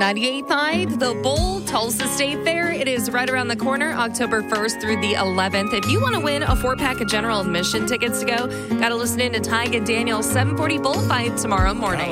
98.5, The Bull, Tulsa State Fair. It is right around the corner, October 1st through the 11th. If you want to win a 4-pack of general admission tickets to go, got to listen in to Tig and Daniel, 740 Bullfight tomorrow morning.